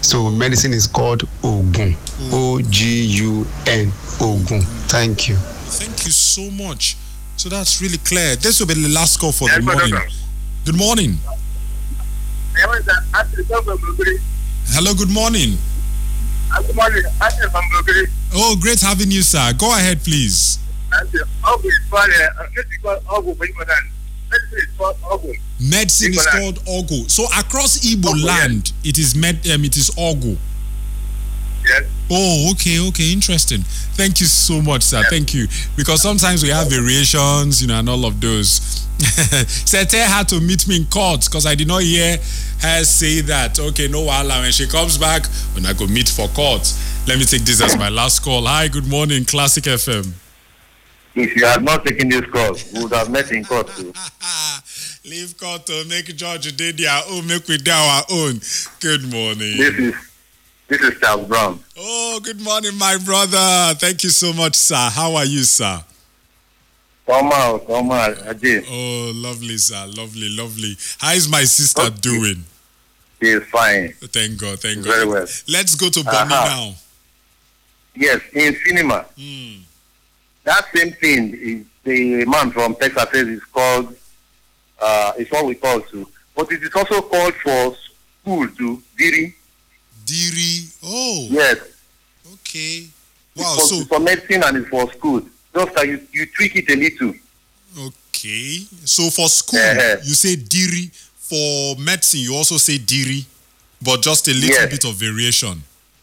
So medicine is called Ogun. Ogun. Ogun. Thank you. Thank you so much. So that's really clear. This will be the last call for the morning. Good morning. Hello, good morning. Good morning. Oh, great having you, sir. Go ahead, please. Medicine is called Ogu. So across Igbo land, it is Ogu. Yes. Oh, okay, interesting. Thank you so much, sir. Yes. Thank you. Because sometimes we have variations, and all of those. Sete had to meet me in court because I did not hear her say that. Okay, no wahala. When she comes back, when I go meet for court. Let me take this as my last call. Hi, good morning, Classic FM. If you had not taken this call, we would have met in court too. Leave court to make George do their own, make we do our own. Good morning. This is Charles Brown. Oh, good morning, my brother. Thank you so much, sir. How are you, sir? Come out, Ajay. Oh, lovely, sir. Lovely. How is my sister doing? She is fine. Thank God. Very well. Let's go to Bonnie now. Yes, in cinema. That same thing is the man from Texas says it's called, it's what we call to. But it is also called for school to Diri. Diri. Oh. Yes. Okay. Wow. It's for medicine and it's for school. Just that you tweak it a little. Okay. So for school, you say Diri. For medicine, you also say Diri, but just a little bit of variation.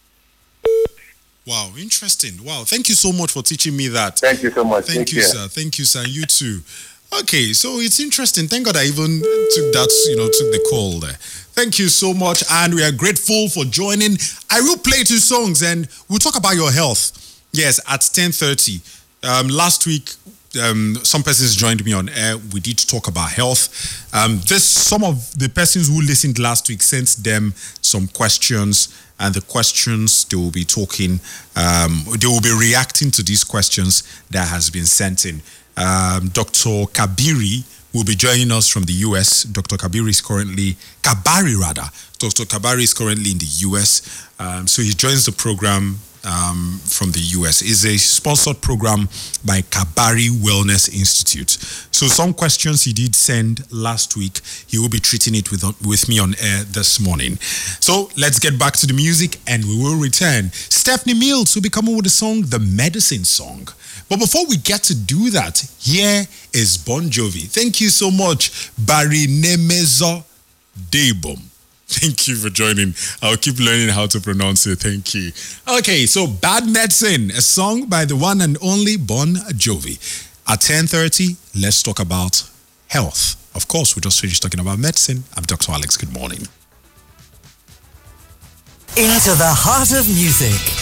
Wow, interesting. Wow, thank you so much for teaching me that. Thank you so much. Thank you, sir. Thank you, sir. And you too. Okay, so it's interesting. Thank God I even took the call there. Thank you so much, and we are grateful for joining. I will play 2 songs, and we'll talk about your health. Yes, at 10:30. Last week, some persons joined me on air. We did talk about health. Some of the persons who listened last week sent them some questions, and the questions they will be talking. They will be reacting to these questions that has been sent in. Dr. Kabiri will be joining us from the US. Dr. Kabiri is currently Dr. Kabari is currently in the US. So he joins the program from the US. It's a sponsored program by Kabari Wellness Institute. So some questions he did send last week, he will be treating it with me on air this morning. So let's get back to the music and we will return. Stephanie Mills will be coming with the song, The Medicine Song. But before we get to do that, here is Bon Jovi. Thank you so much, Barry Nemezo Debom. Thank you for joining. I'll keep learning how to pronounce it. Thank you. Okay, so Bad Medicine, a song by the one and only Bon Jovi. At 10:30, let's talk about health. Of course, we just finished talking about medicine. I'm Dr. Alex. Good morning. Into the heart of music.